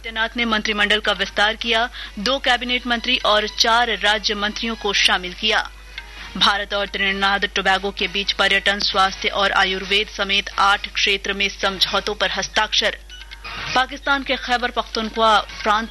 आदित्यनाथ ने मंत्रिमंडल का विस्तार किया, 2 कैबिनेट मंत्री और 4 राज्य मंत्रियों को शामिल किया। भारत और त्रिनिदाद टोबैगो के बीच पर्यटन, स्वास्थ्य और आयुर्वेद समेत 8 क्षेत्र में समझौतों पर हस्ताक्षर। पाकिस्तान के खैबर पख्तूनख्वा प्रांत